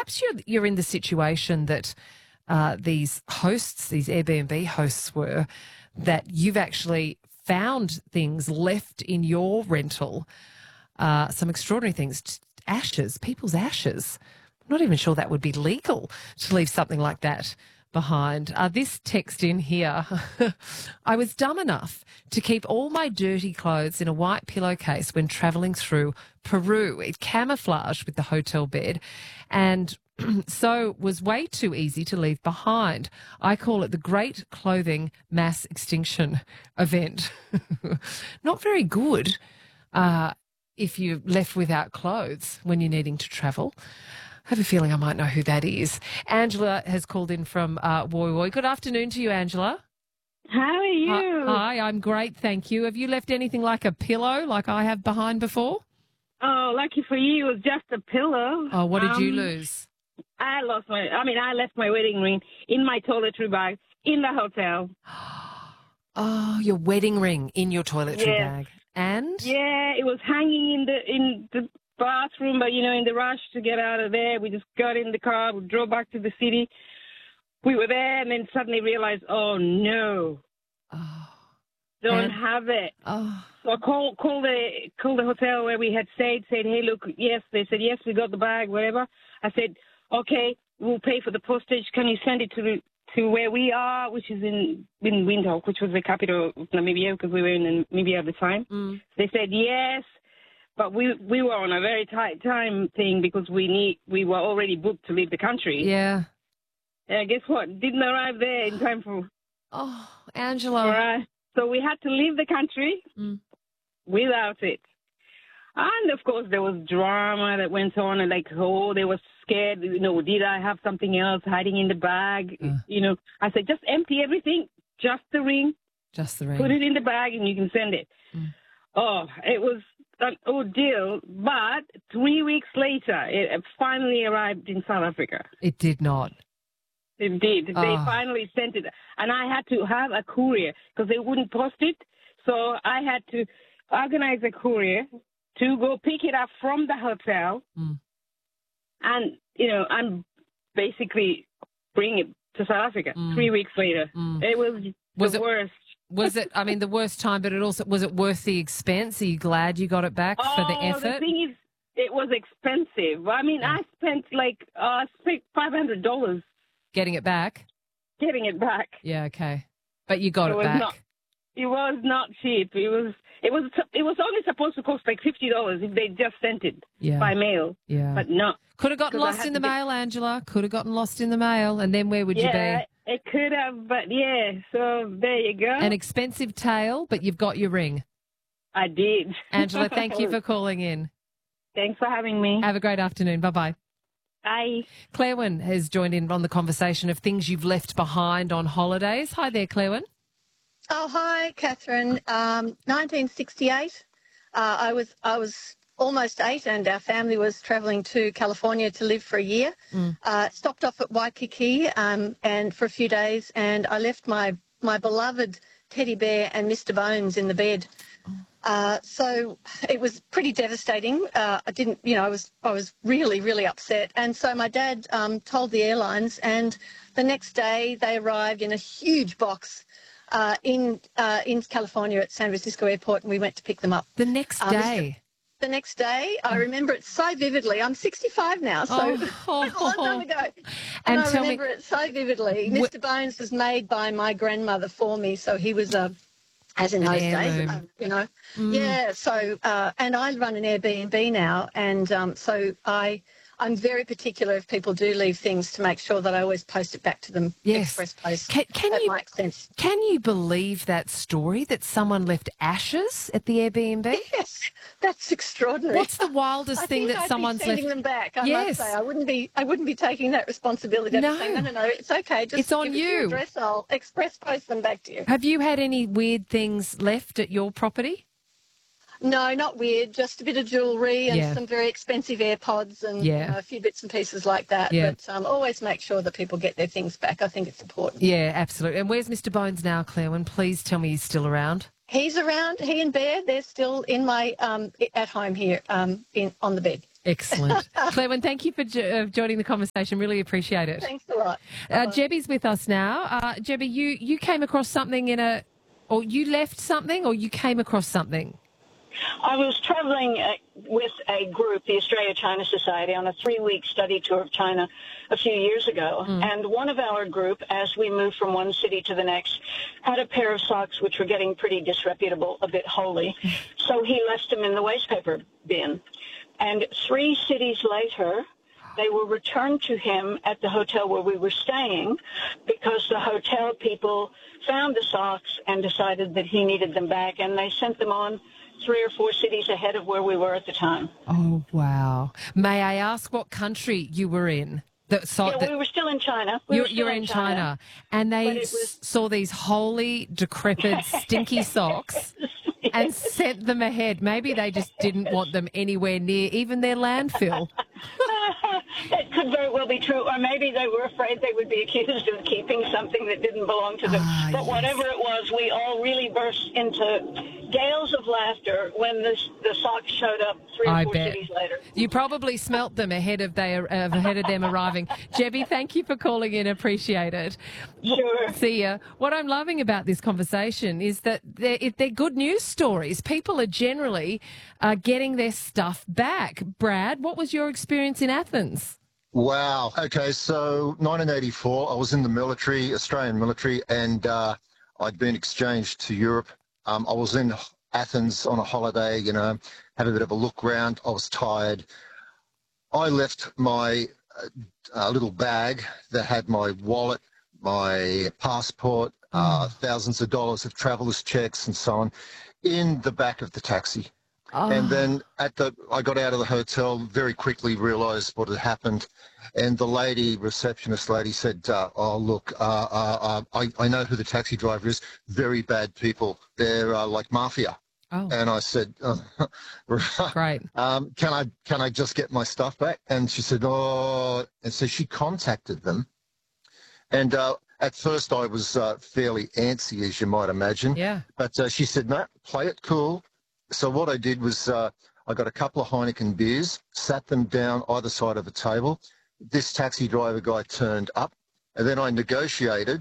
perhaps you're in the situation that these hosts, these Airbnb hosts were, that you've actually found things left in your rental, some extraordinary things, ashes, people's ashes. I'm not even sure that would be legal to leave something like that behind. This text in here, I was dumb enough to keep all my dirty clothes in a white pillowcase when travelling through Peru. It camouflaged with the hotel bed and so was way too easy to leave behind. I call it the Great Clothing Mass Extinction Event. Not very good if you're left without clothes when you're needing to travel. I have a feeling I might know who that is. Angela has called in from Woy Woy. Good afternoon to you, Angela. How are you? Hi, I'm great, thank you. Have you left anything like a pillow like I have behind before? Oh, lucky for you, it was just a pillow. Oh, what did you lose? I left my wedding ring in my toiletry bag in the hotel. Oh, your wedding ring in your toiletry bag. And? Yeah, it was hanging in the bathroom, but, in the rush to get out of there, we just got in the car, we drove back to the city. We were there and then suddenly realized, oh, no. Don't have it. Oh. So I called the hotel where we had stayed, said, hey, look, yes. They said, yes, we got the bag, whatever. I said, okay, we'll pay for the postage. Can you send it to where we are, which is in Windhoek, which was the capital of Namibia, because we were in Namibia at the time. They said, yes. But we were on a very tight time thing because we were already booked to leave the country. Yeah. And guess what? Didn't arrive there in time for... Oh, Angela. All right. So we had to leave the country without it. And, of course, there was drama that went on. And they were scared. Did I have something else hiding in the bag? I said, just empty everything. Just the ring. Just the ring. Put it in the bag and you can send it. Oh, it was an ordeal. But 3 weeks later, it finally arrived in South Africa. It did not. It did. They finally sent it. And I had to have a courier because they wouldn't post it. So I had to organize a courier to go pick it up from the hotel and, and basically bring it to South Africa 3 weeks later. It was the worst. Was it, the worst time, but was it worth the expense? Are you glad you got it back for the effort? The thing is, it was expensive. I spent $500. Getting it back? Getting it back. Yeah, okay. But you got it back. It was not cheap. It was only supposed to cost $50 if they just sent it by mail. Yeah. But no. Could have gotten lost in the mail, Angela. Could have gotten lost in the mail. And then where would you be? Yeah, it could have, but so there you go. An expensive tale, but you've got your ring. I did. Angela, thank you for calling in. Thanks for having me. Have a great afternoon. Bye-bye. Bye. Clairwyn has joined in on the conversation of things you've left behind on holidays. Hi there, Clairwyn. Oh, hi, Catherine. 1968. I was almost 8, and our family was travelling to California to live for a year. Stopped off at Waikiki and for a few days, and I left my beloved teddy bear and Mr. Bones in the bed. So it was pretty devastating. I was really, really upset. And so my dad told the airlines, and the next day they arrived in a huge box in California at San Francisco Airport, and we went to pick them up. The next day? The next day. I remember it so vividly. I'm 65 now, so a long time ago. And I remember it so vividly. Mr. Bones was made by my grandmother for me, so he was as in those days, Yeah, so, and I run an Airbnb now, and so I'm very particular if people do leave things to make sure that I always post it back to them. Yes. Express post. Can you believe that story that someone left ashes at the Airbnb? Yes, that's extraordinary. What's the wildest thing that someone's left? Sending them back. I must say, I wouldn't be taking that responsibility. No, no, it's okay. Just it's on give you. Us your address, I'll express post them back to you. Have you had any weird things left at your property? No, not weird. Just a bit of jewellery and some very expensive AirPods and a few bits and pieces like that. Yeah. But always make sure that people get their things back. I think it's important. Yeah, absolutely. And where's Mr. Bones now, Clairwyn? Please tell me he's still around. He's around. He and Bear, they're still in my at home here on the bed. Excellent. Claire, thank you for joining the conversation. Really appreciate it. Thanks a lot. Jebby's with us now. Jebby, you came across something or you left something, or you came across something? I was traveling with a group, the Australia-China Society, on a 3-week study tour of China a few years ago. And one of our group, as we moved from one city to the next, had a pair of socks which were getting pretty disreputable, a bit holey. So he left them in the wastepaper bin. And 3 cities later, they were returned to him at the hotel where we were staying because the hotel people found the socks and decided that he needed them back, and they sent them on 3 or 4 cities ahead of where we were at the time. Oh, wow. May I ask what country you were in? We were still in China. You're in China. And they saw these holy, decrepit, stinky socks and sent them ahead. Maybe they just didn't want them anywhere near even their landfill. That could very well be true. Or maybe they were afraid they would be accused of keeping something that didn't belong to them. But whatever it was, we all really burst into gales of laughter when the socks showed up 3 or 4 cities later. You probably smelt them ahead of them arriving. Jebby, thank you for calling in. Appreciate it. Sure. See ya. What I'm loving about this conversation is that they're good news stories. People are generally getting their stuff back. Brad, what was your experience in Athens? Wow. Okay, so 1984, I was in the military, Australian military, and I'd been exchanged to Europe. I was in Athens on a holiday, had a bit of a look round. I was tired. I left my little bag that had my wallet, my passport, thousands of dollars of traveller's checks and so on in the back of the taxi. And then I got out of the hotel, very quickly realised what had happened, and the receptionist lady said, "Oh look, I know who the taxi driver is. Very bad people. They're like mafia." Oh. And I said, Great. Can I just get my stuff back? And she said, "Oh," and so she contacted them, and at first I was fairly antsy, as you might imagine. Yeah. But she said, "No, play it cool." So what I did was I got a couple of Heineken beers, sat them down either side of a table. This taxi driver guy turned up, and then I negotiated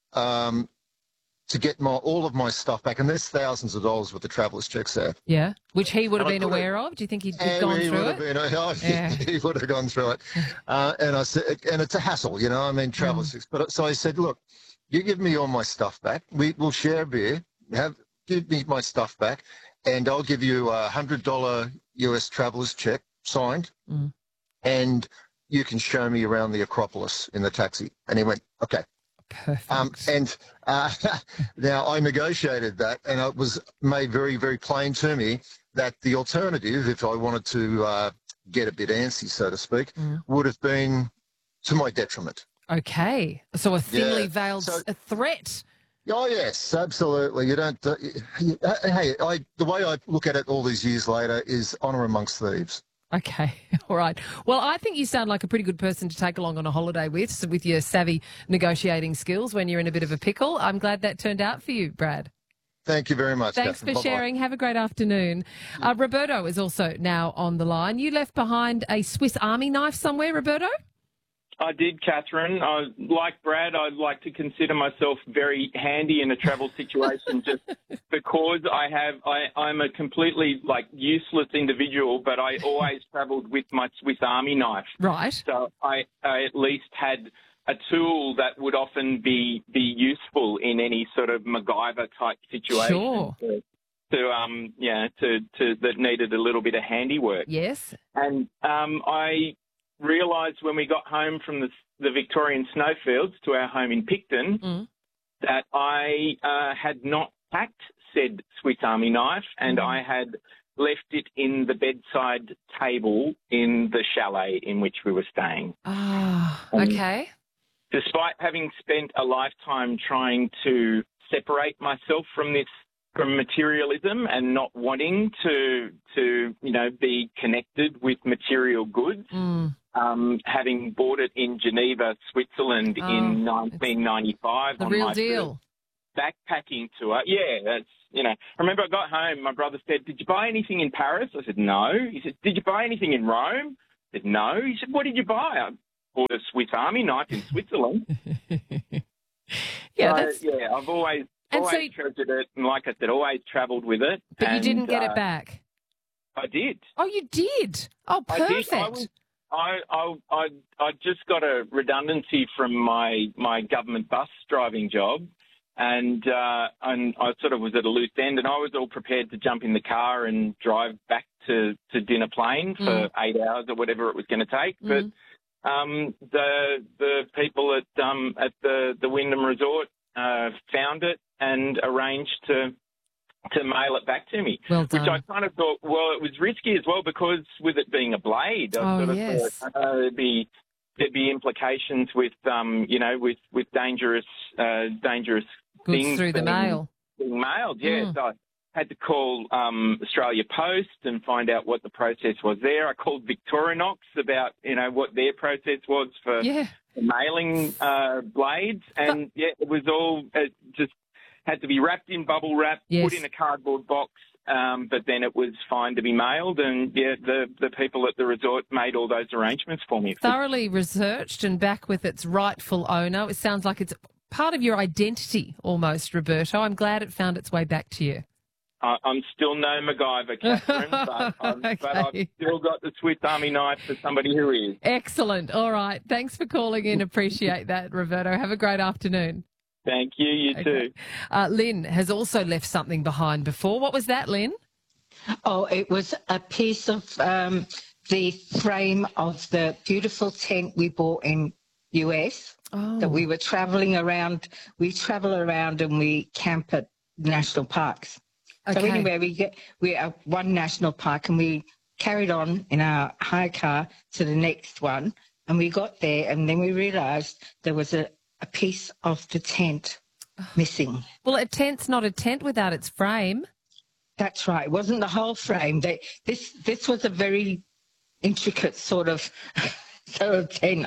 to get all of my stuff back. And there's thousands of dollars worth of traveller's checks there. Yeah, which he would have been aware of. Do you think he'd gone through it? He would have gone through it. And I said, and it's a hassle, traveller's checks. But so I said, look, you give me all my stuff back. We'll share a beer. Give me my stuff back. And I'll give you a $100 US traveller's check signed, and you can show me around the Acropolis in the taxi. And he went, okay. Perfect. Now I negotiated that, and it was made very, very plain to me that the alternative, if I wanted to get a bit antsy, so to speak, would have been to my detriment. Okay. So a thinly veiled threat. Oh, yes, absolutely. You don't. The way I look at it all these years later is honour amongst thieves. Okay, all right. Well, I think you sound like a pretty good person to take along on a holiday with your savvy negotiating skills when you're in a bit of a pickle. I'm glad that turned out for you, Brad. Thank you very much. Thanks Catherine. for sharing. Have a great afternoon. Roberto is also now on the line. You left behind a Swiss Army knife somewhere, Roberto? I did, Catherine. Like Brad, I'd like to consider myself very handy in a travel situation just because I'm a completely useless individual, but I always travelled with my Swiss Army knife. Right. So I at least had a tool that would often be useful in any sort of MacGyver type situation. Sure. That needed a little bit of handiwork. Yes. And I realised when we got home from the Victorian snowfields to our home in Picton that I had not packed said Swiss Army knife, and I had left it in the bedside table in the chalet in which we were staying. Ah, okay. Despite having spent a lifetime trying to separate myself from materialism and not wanting to be connected with material goods, having bought it in Geneva, Switzerland in 1995 the on real my deal backpacking tour. Yeah, that's I remember I got home. My brother said, "Did you buy anything in Paris?" I said, "No." He said, "Did you buy anything in Rome?" said, no. He said, what did you buy? I bought a Swiss Army knife in Switzerland. I've always treasured it, and like I said, always travelled with it. But you didn't get it back? I did. Oh, you did? Oh, perfect. I just got a redundancy from my government bus driving job, and I sort of was at a loose end, and I was all prepared to jump in the car and drive back to Dinner Plain for 8 hours or whatever it was going to take. But the people at the Wyndham Resort found it and arranged to mail it back to me. Well done. Which I kind of thought, well, it was risky as well, because with it being a blade, I thought there'd be implications with with dangerous goods things through the mail. Being mailed, So I had to call Australia Post and find out what the process was there. I called Victorinox about what their process was for mailing blades, and it was all just had to be wrapped in bubble wrap, put in a cardboard box, but then it was fine to be mailed, and the people at the resort made all those arrangements for me. Thoroughly researched and back with its rightful owner. It sounds like it's part of your identity almost, Roberto. I'm glad it found its way back to you. I'm still no MacGyver, Catherine, but I've still got the Swiss Army knife for somebody who is. Excellent. All right. Thanks for calling in. Appreciate that, Roberto. Have a great afternoon. Thank you. You too. Lynn has also left something behind before. What was that, Lynn? Oh, it was a piece of the frame of the beautiful tent we bought in US that we were travelling around. We travel around and we camp at national parks. Okay. So anyway, we're at one national park, and we carried on in our hire car to the next one, and we got there, and then we realised there was a piece of the tent missing. Well, a tent's not a tent without its frame. That's right. It wasn't the whole frame. This was a very intricate sort of tent.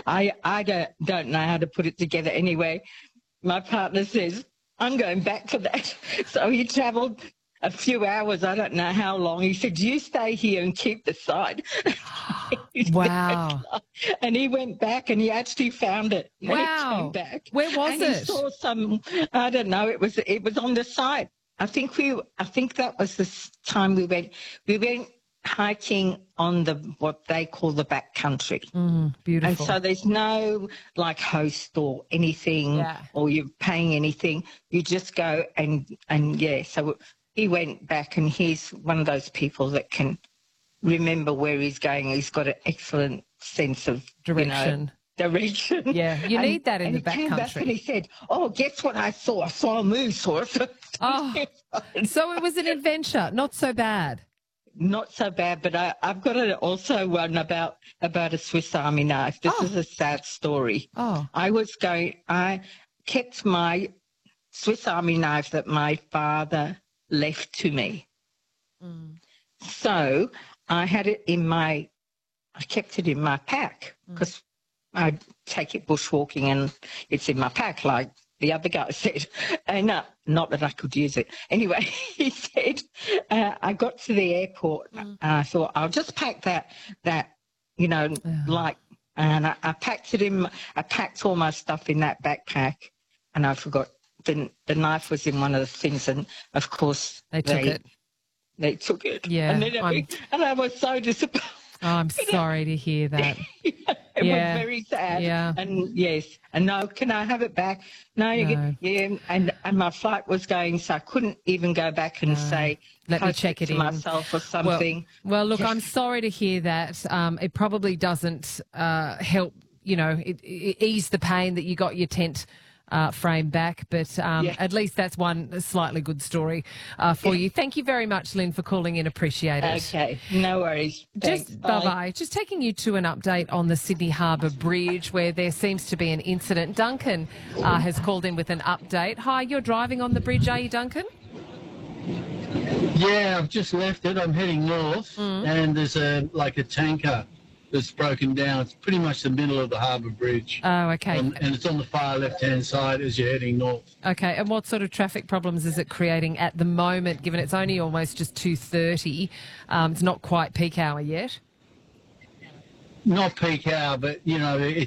I don't know how to put it together. Anyway, my partner says, I'm going back for that. So he travelled a few hours, I don't know how long. He said, you stay here and keep the site. Wow. And he went back and he actually found it. Wow. And he came back. Where was and it? He saw some, I don't know, it was on the site. I think that was the time we went hiking on what they call the back country. Beautiful. And so there's no like host or anything or you're paying anything. You just go and so he went back, and he's one of those people that can remember where he's going. He's got an excellent sense of direction. Yeah, you need that in the back country. And he came back and he said, oh, guess what I saw? I saw a moose horse. Oh, so it was an adventure. Not so bad. Not so bad, but I've got also one about a Swiss Army knife. This is a sad story. Oh. I kept my Swiss Army knife that my father left to me. So I kept it in my pack, because I take it bushwalking and it's in my pack, like the other guy said. And not that I could use it. Anyway, he said, I got to the airport and I thought, I'll just pack that, and I packed it in, I packed all my stuff in that backpack, and I forgot the knife was in one of the things, and of course they took it. They took it. Yeah. And then I was so disappointed. Oh, I'm sorry to hear that. It was very sad. Yeah. And yes. And no, can I have it back? No. And my flight was going, so I couldn't even go back and say, let me check it in myself or something. Well, look, I'm sorry to hear that. It probably doesn't help, ease the pain that you got your tent frame back, but at least that's one slightly good story for you. Thank you very much, Lynn, for calling in. Appreciate it. Okay, no worries. Thanks. Bye-bye. Just taking you to an update on the Sydney Harbour Bridge, where there seems to be an incident. Duncan has called in with an update. Hi, you're driving on the bridge, are you, Duncan? Yeah, I've just left it. I'm heading north, and there's a tanker that's broken down. It's pretty much the middle of the Harbour Bridge. Oh, okay. And it's on the far left-hand side as you're heading north. Okay, and what sort of traffic problems is it creating at the moment, given it's only almost just 2:30? It's not quite peak hour yet. not peak hour, but, you know,